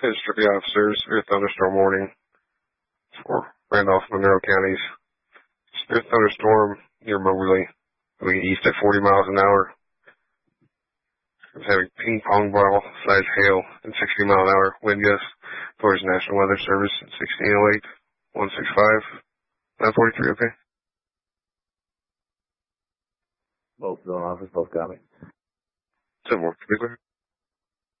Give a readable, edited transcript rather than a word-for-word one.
History officers, severe thunderstorm warning for Randolph, Monroe counties. Severe thunderstorm near Moberly, moving east at 40 miles an hour. It's having ping pong ball size hail and 60 mile an hour wind gusts. Florida's National Weather Service at 1608, 165, 943, okay? Both zone officers, both got me. 10-4, to be clear.